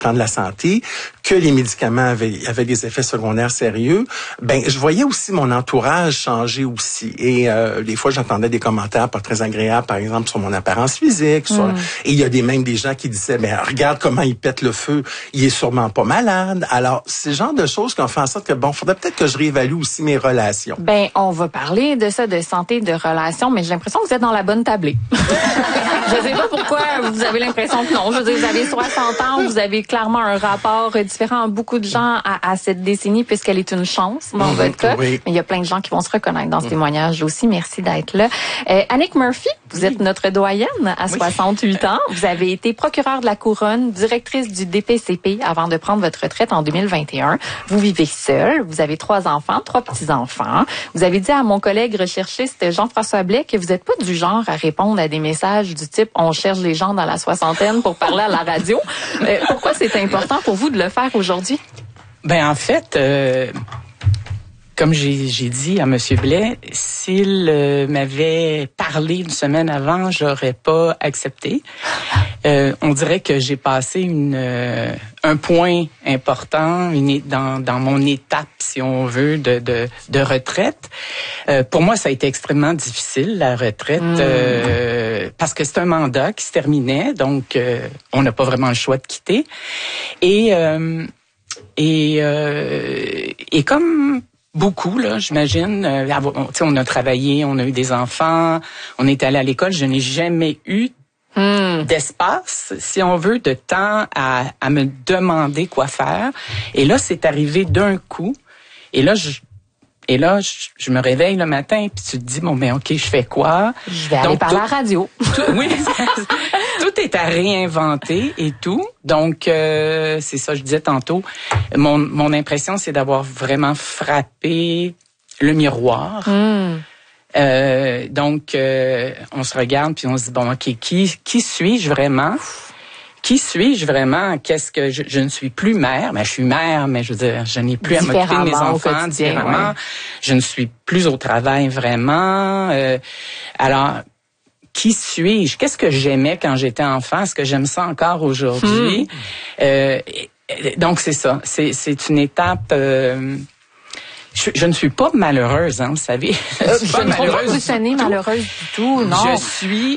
de la santé, que les médicaments avaient des effets secondaires sérieux, ben je voyais aussi mon entourage changer aussi. Et des fois, j'entendais des commentaires pas très agréables, par exemple, sur mon apparence physique. Et il y a même des gens qui disaient, ben regarde comment il pète le feu, il est sûrement pas malade. Alors, c'est le genre de choses qui ont fait en sorte que, bon, faudrait peut-être que je réévalue aussi mes relations. Ben, on va parler de ça, de santé, de relations, mais j'ai l'impression que vous êtes dans la bonne tablée. Je sais pas pourquoi vous avez l'impression que non. Je veux dire, vous avez 60 ans, vous avez clairement un rapport différent à beaucoup de gens à cette décennie puisqu'elle est une chance dans votre cas. Oui. Mais il y a plein de gens qui vont se reconnaître dans ce témoignage aussi. Merci d'être là. Annick Murphy, vous êtes notre doyenne à 68 ans. Vous avez été procureure de la Couronne, directrice du DPCP avant de prendre votre retraite en 2021. Vous vivez seule. Vous avez 3 enfants, 3 petits-enfants. Vous avez dit à mon collègue recherchiste Jean-François Blais que vous n'êtes pas du genre à répondre à des messages du type « on cherche les gens dans la soixantaine pour parler à la radio ». Pourquoi c'est important pour vous de le faire aujourd'hui? Ben en fait, comme j'ai dit à M. Blais, s'il m'avait parlé une semaine avant, j'aurais pas accepté. On dirait que j'ai passé un point important dans mon étape, si on veut, de retraite. Pour moi, ça a été extrêmement difficile, la retraite, parce que c'est un mandat qui se terminait, donc on n'a pas vraiment le choix de quitter. Et comme beaucoup, là, j'imagine, on a travaillé, on a eu des enfants, on est allé à l'école, je n'ai jamais eu d'espace, si on veut, de temps à me demander quoi faire. Et là, c'est arrivé d'un coup. Et là, je me réveille le matin, puis tu te dis, bon, ben ok, je fais quoi? Je vais aller parler à la radio. Oui, tout est à réinventer et tout. Donc, c'est ça, je disais tantôt. Mon impression, c'est d'avoir vraiment frappé le miroir. Donc, on se regarde puis on se dit, bon, ok, qui suis-je vraiment? Qui suis-je vraiment? Qu'est-ce que je ne suis plus mère, mais je suis mère, mais je veux dire, je n'ai plus à m'occuper de mes enfants différemment. Ouais. Je ne suis plus au travail vraiment. Alors, qui suis-je? Qu'est-ce que j'aimais quand j'étais enfant? Est-ce que j'aime ça encore aujourd'hui? Donc c'est ça. C'est une étape. Je ne suis pas malheureuse, hein, vous savez. Je ne trouve pas que vous sonnez malheureuse du tout, non. Je suis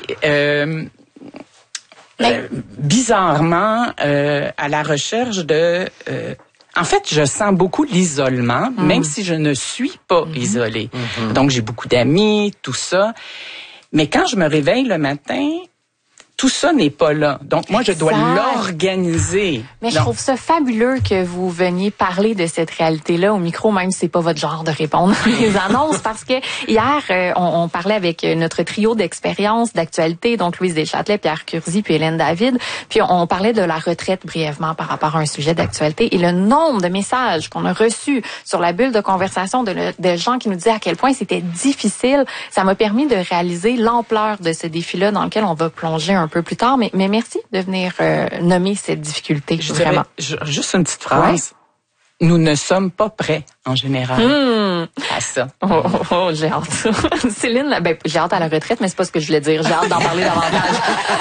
bizarrement à la recherche de... en fait, je sens beaucoup l'isolement, même si je ne suis pas isolée. Donc, j'ai beaucoup d'amis, tout ça. Mais quand je me réveille le matin... Tout ça n'est pas là. Donc, moi, je dois l'organiser. Mais je trouve ça fabuleux que vous veniez parler de cette réalité-là au micro, même si c'est pas votre genre de répondre à les annonces, parce que hier, on parlait avec notre trio d'expériences, d'actualité, donc Louise Deschâtelet, Pierre Curzi, puis Hélène David, puis on parlait de la retraite brièvement par rapport à un sujet d'actualité, et le nombre de messages qu'on a reçus sur la bulle de conversation de gens qui nous disaient à quel point c'était difficile, ça m'a permis de réaliser l'ampleur de ce défi-là dans lequel on va plonger un peu plus tard, mais merci de venir nommer cette difficulté. Je dirais, juste une petite phrase. Ouais. Nous ne sommes pas prêts, en général, à ça. J'ai hâte. Céline, j'ai hâte à la retraite, mais c'est pas ce que je voulais dire. J'ai hâte d'en parler davantage.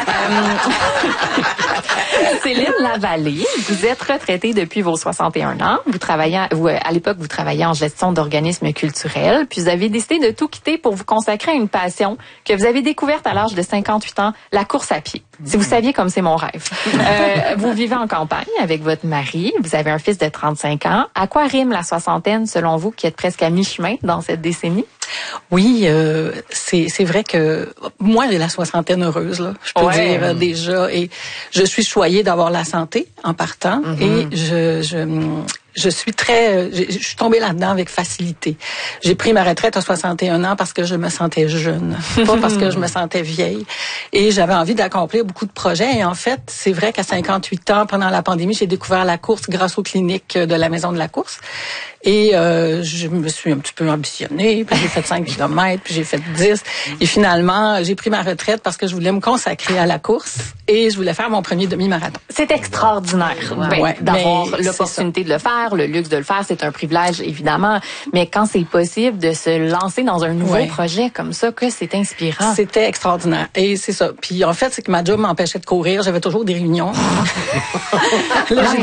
Céline Lavallée, vous êtes retraitée depuis vos 61 ans. À l'époque, vous travailliez en gestion d'organismes culturels, puis vous avez décidé de tout quitter pour vous consacrer à une passion que vous avez découverte à l'âge de 58 ans, la course à pied. Si vous saviez comme c'est mon rêve. Vous vivez en campagne avec votre mari, vous avez un fils de 35 ans. À quoi rime la soixantaine, selon vous, qui êtes presque à mi-chemin dans cette décennie? Oui, c'est vrai que moi, j'ai la soixantaine heureuse, là, je peux dire déjà. Et je suis choyée d'avoir la santé en partant. Et je suis tombée là-dedans avec facilité. J'ai pris ma retraite à 61 ans parce que je me sentais jeune, pas parce que je me sentais vieille. Et j'avais envie d'accomplir beaucoup de projets. Et en fait, c'est vrai qu'à 58 ans, pendant la pandémie, j'ai découvert la course grâce aux cliniques de la Maison de la course. Et je me suis un petit peu ambitionnée, puis j'ai fait 5 kilomètres, puis j'ai fait 10. Et finalement, j'ai pris ma retraite parce que je voulais me consacrer à la course et je voulais faire mon premier demi-marathon. C'est extraordinaire d'avoir l'opportunité de le faire, faire, le luxe de le faire, c'est un privilège évidemment, mais quand c'est possible de se lancer dans un nouveau projet comme ça, que c'est inspirant. C'était extraordinaire. Et c'est ça. Puis en fait, c'est que ma job m'empêchait de courir. J'avais toujours des réunions. Là,